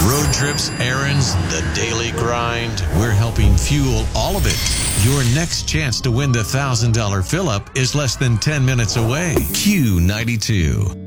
Road trips, errands, the daily grind. We're helping fuel all of it. Your next chance to win the $1,000 fill-up is less than 10 minutes away. Q92.